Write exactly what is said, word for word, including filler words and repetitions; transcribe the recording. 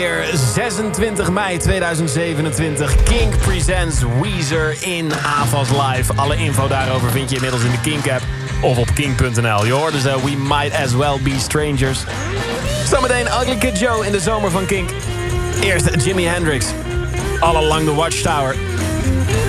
zesentwintig mei tweeduizend zevenentwintig. Kink presents Weezer in Avas Live. Alle info daarover vind je inmiddels in de Kink-app of op kink punt n l. Je hoort dus uh, We Might As Well Be Strangers. Zometeen Ugly Kid Joe in de zomer van Kink. Eerst Jimi Hendrix. All Along the Watchtower.